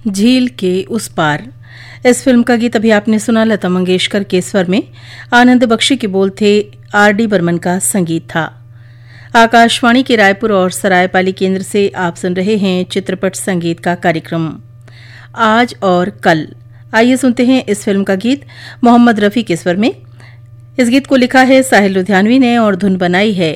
झील के उस पार। इस फिल्म का गीत अभी आपने सुना, लता मंगेशकर के स्वर में। आनंद बख्शी के बोल थे, आर.डी. बर्मन का संगीत था। आकाशवाणी के रायपुर और सरायपाली केंद्र से आप सुन रहे हैं चित्रपट संगीत का कार्यक्रम आज और कल। आइए सुनते हैं इस फिल्म का गीत मोहम्मद रफी के स्वर में। इस गीत को लिखा है साहिल लुधियानवी ने और धुन बनाई है